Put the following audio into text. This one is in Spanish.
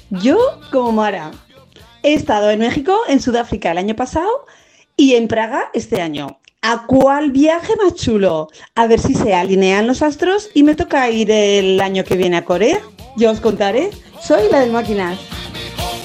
Yo, como Mara, he estado en México, en Sudáfrica el año pasado y en Praga este año. ¿A cuál viaje más chulo? A ver si se alinean los astros y me toca ir el año que viene a Corea. Yo os contaré. Soy la del Máquinas.